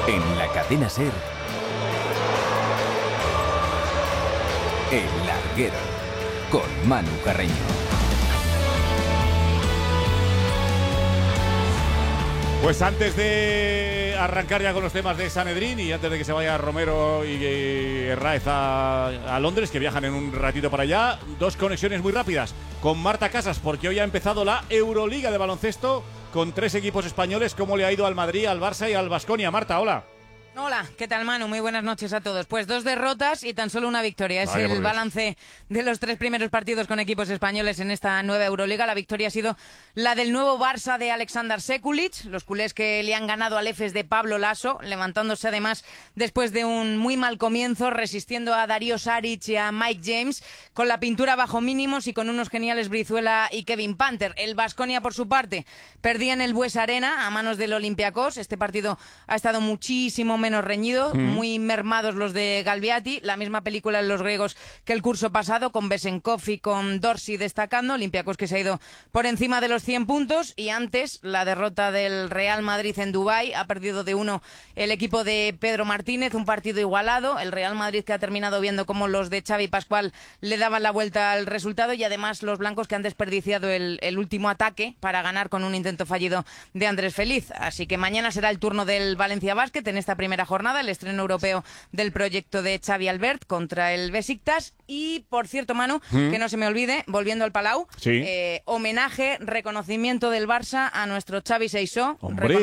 En la cadena SER, El Larguero, con Manu Carreño. Pues antes de arrancar ya con los temas de Sanedrín y antes de que se vaya Romero y Herráez a Londres, que viajan en un ratito para allá, dos conexiones muy rápidas con Marta Casas, porque hoy ha empezado la Euroliga de baloncesto con tres equipos españoles. ¿Cómo le ha ido al Madrid, al Barça y al Baskonia? Marta, hola. Hola, ¿qué tal, Manu? Muy buenas noches a todos. Pues 2 derrotas y tan solo una victoria. Es el balance de los 3 primeros partidos con equipos españoles en esta nueva Euroliga. La victoria ha sido la del nuevo Barça de Aleksandar Sekulic, los culés que le han ganado al Efes de Pablo Laso, levantándose además después de un muy mal comienzo, resistiendo a Darío Saric y a Mike James, con la pintura bajo mínimos y con unos geniales Brizuela y Kevin Panther. El Baskonia, por su parte, perdía en el Bues Arena a manos del Olympiacos. Este partido ha estado muchísimo menos reñido, muy mermados los de Galviati, la misma película en los griegos que el curso pasado, con Besenkov y con Dorsey destacando. Olympiacos que se ha ido por encima de los 100 puntos, y antes la derrota del Real Madrid en Dubái. Ha perdido de 1 el equipo de Pedro Martínez, un partido igualado. El Real Madrid que ha terminado viendo cómo los de Xavi Pascual le daban la vuelta al resultado, y además los blancos que han desperdiciado el último ataque para ganar con un intento fallido de Andrés Feliz. Así que mañana será el turno del Valencia Basket en esta primera jornada, el estreno europeo del proyecto de Xavi Albert contra el Besiktas. Y por cierto, Manu, que no se me olvide, volviendo al Palau, homenaje, reconocimiento del Barça a nuestro Xavi Seisó.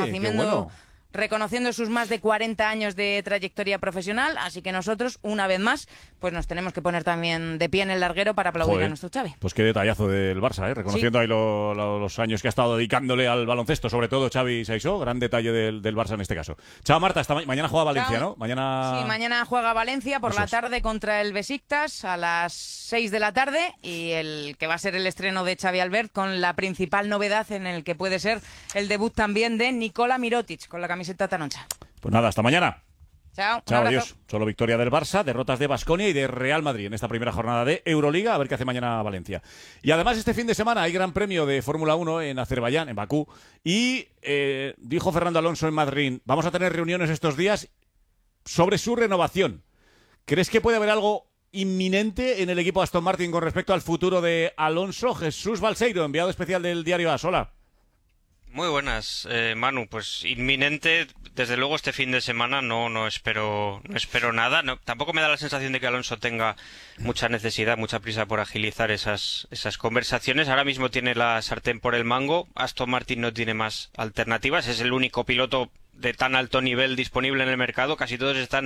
Reconociendo sus más de 40 años de trayectoria profesional. Así que nosotros, una vez más, pues nos tenemos que poner también de pie en el larguero para aplaudir a nuestro Xavi. Pues qué detallazo del Barça, reconociendo ahí los años que ha estado dedicándole al baloncesto, sobre todo Xavi Seisó. Gran detalle del Barça en este caso. Chao, Marta, mañana juega Valencia, ¿no? Mañana juega Valencia por la tarde contra el Besiktas a las 6 de la tarde, y el que va a ser el estreno de Xavi Albert, con la principal novedad en el que puede ser el debut también de Nikola Mirotic con la camiseta taroncha. Pues nada, hasta mañana. Chao, adiós. Solo victoria del Barça, derrotas de Baskonia y de Real Madrid en esta primera jornada de Euroliga. A ver qué hace mañana Valencia. Y además este fin de semana hay Gran Premio de Fórmula 1 en Azerbaiyán, en Bakú. Y dijo Fernando Alonso en Madrid: vamos a tener reuniones estos días sobre su renovación. ¿Crees que puede haber algo inminente en el equipo Aston Martin con respecto al futuro de Alonso? Jesús Balseiro, enviado especial del diario AS. Hola. Muy buenas, Manu. Pues inminente, desde luego este fin de semana no espero nada. Tampoco me da la sensación de que Alonso tenga mucha necesidad, mucha prisa por agilizar esas conversaciones. Ahora mismo tiene la sartén por el mango. Aston Martin no tiene más alternativas. Es el único piloto de tan alto nivel disponible en el mercado. Casi todos están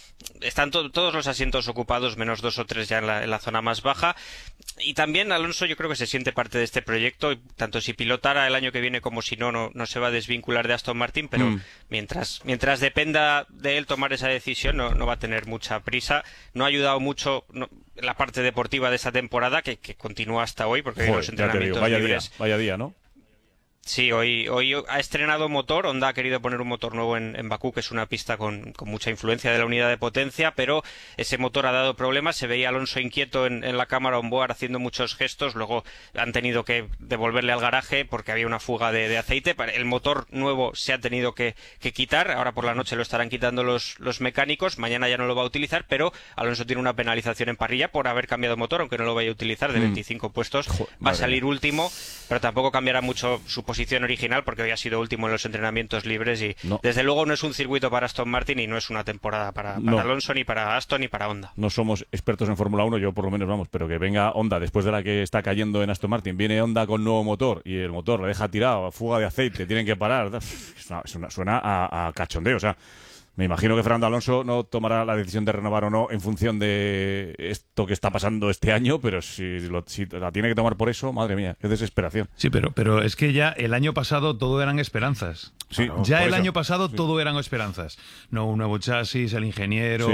todos los asientos ocupados, menos 2 o 3 ya en la zona más baja. Y también Alonso, yo creo que se siente parte de este proyecto, y tanto si pilotara el año que viene como si no se va a desvincular de Aston Martin, pero mientras dependa de él tomar esa decisión, no va a tener mucha prisa. No ha ayudado mucho la parte deportiva de esta temporada, que continúa hasta hoy, porque los entrenamientos libres. Vaya día, ¿no? Sí, hoy ha estrenado motor. Honda ha querido poner un motor nuevo en Bakú, que es una pista con mucha influencia de la unidad de potencia, pero ese motor ha dado problemas. Se veía Alonso inquieto en la cámara on-board haciendo muchos gestos. Luego han tenido que devolverle al garaje porque había una fuga de aceite. El motor nuevo se ha tenido que quitar. Ahora por la noche lo estarán quitando los mecánicos. Mañana ya no lo va a utilizar, pero Alonso tiene una penalización en parrilla por haber cambiado motor, aunque no lo vaya a utilizar, de 25 puestos. Va a salir último, pero tampoco cambiará mucho su posición original, porque hoy ha sido último en los entrenamientos libres, y desde luego no es un circuito para Aston Martin y no es una temporada para Alonso, ni para Aston, ni para Honda. No somos expertos en Fórmula 1, yo por lo menos, pero que venga Honda después de la que está cayendo en Aston Martin. Viene Honda con nuevo motor y el motor le deja tirado, fuga de aceite, tienen que parar. Suena a cachondeo, o sea. Me imagino que Fernando Alonso no tomará la decisión de renovar o no en función de esto que está pasando este año, pero si la tiene que tomar por eso, madre mía, qué desesperación. Sí, pero es que ya el año pasado todo eran esperanzas. Sí, ya el año pasado todo eran esperanzas. No, un nuevo chasis, el ingeniero...